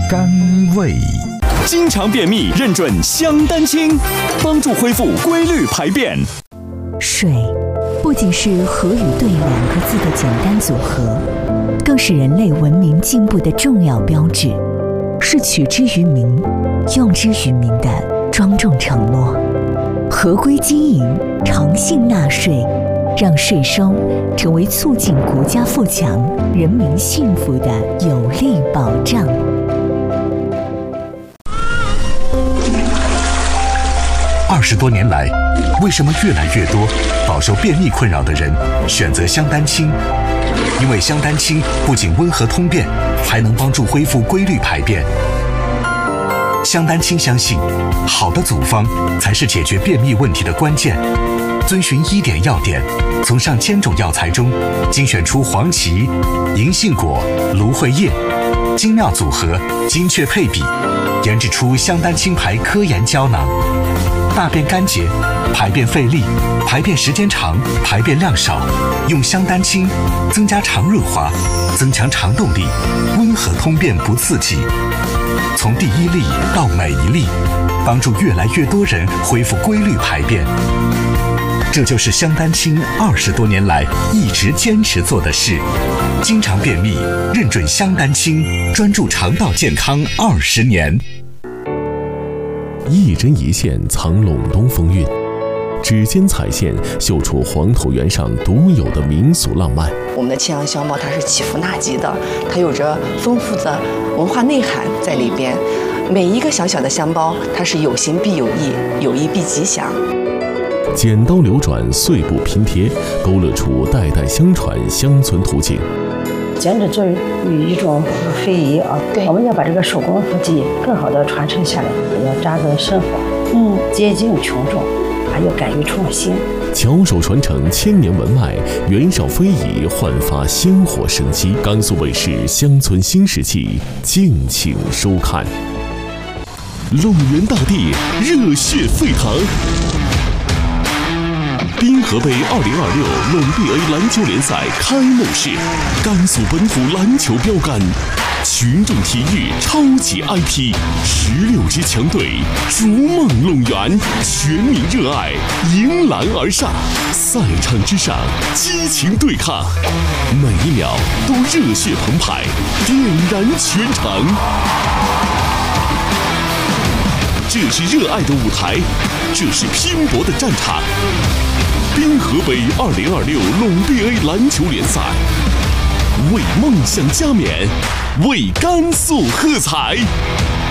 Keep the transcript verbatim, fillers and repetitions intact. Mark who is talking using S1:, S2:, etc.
S1: 甘味。
S2: 经常便秘认准香丹清，帮助恢复规律排便。
S3: 水不仅是河与对两个字的简单组合，更是人类文明进步的重要标志，是取之于民、用之于民的庄重承诺。合规经营，诚信纳税，让税收成为促进国家富强、人民幸福的有力保障。
S4: 二十多年来，为什么越来越多饱受便秘困扰的人选择香丹清？因为香丹清不仅温和通便，还能帮助恢复规律排便。香丹清相信，好的组方才是解决便秘问题的关键。遵循医典要点，从上千种药材中精选出黄芪、银杏果、芦荟叶，精妙组合，精确配比，研制出香丹清牌科研胶囊。大便干结、排便费力、排便时间长、排便量少，用香丹清增加肠润滑，增强肠动力，温和通便不刺激。从第一粒到每一粒，帮助越来越多人恢复规律排便。这就是香丹清二十多年来一直坚持做的事。经常便秘，认准香丹清，专注肠道健康二十年。
S5: 一针一线藏陇东风韵，指尖彩线绣出黄土原上独有的民俗浪漫。
S6: 我们的庆阳香包它是祈福纳吉的，它有着丰富的文化内涵在里边。每一个小小的香包，它是有形必有意，有意必吉祥。
S5: 剪刀流转，碎布拼贴，勾勒出代代相传乡村图景。
S7: 剪纸作为一种非遗啊，对，我们要把这个手工技艺更好的传承下来，要扎根生活，嗯，接近群众，还要敢于创新。
S5: 巧手传承千年文脉，袁绍非遗焕发鲜活生机。甘肃卫视《乡村新世纪》，敬请收看。陇源大地热血沸腾。滨河杯二零二六陇 B A 篮球联赛开幕式，甘肃本土篮球标杆，群众体育超级 I P， 十六支强队逐梦陇源，全民热爱，迎篮而上，赛场之上激情对抗，每一秒都热血澎湃，点燃全场。这是热爱的舞台，这是拼搏的战场。滨河杯二零二六陇 B A 篮球联赛，为梦想加冕，为甘肃喝彩。